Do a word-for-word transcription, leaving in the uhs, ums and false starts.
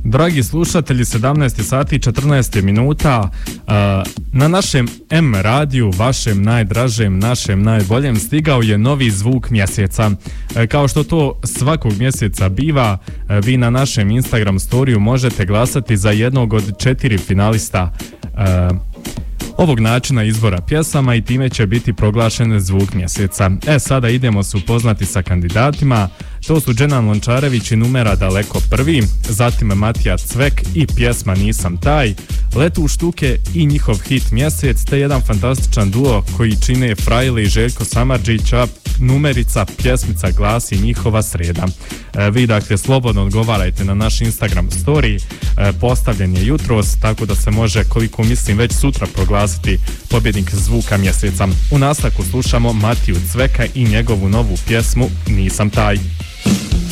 Dragi slušatelji, sedamnaest sati i četrnaest minuta, na našem M radiju, vašem najdražem, našem najboljem, stigao je novi zvuk mjeseca. Kao što to svakog mjeseca biva, vi na našem Instagram storiju možete glasati za jednog od četiri finalista ovog načina izbora pjesama i time će biti proglašen zvuk mjeseca. E, sada idemo se upoznati sa kandidatima. To su Dženan Lončarević i Numera Daleko prvi, zatim Matija Cvek i pjesma Nisam taj, Letu u štuke i njihov hit Mjesec, te jedan fantastičan duo koji čine Frajle i Željko Samardžić, a numerica pjesmica glasi Njihova sreda. E, vi dakle slobodno odgovarajte na naš Instagram story, e, postavljen je jutros, tako da se može, koliko mislim, već sutra proglasiti pobjednik zvuka mjeseca. U nastavku slušamo Matiju Cveka i njegovu novu pjesmu Nisam taj.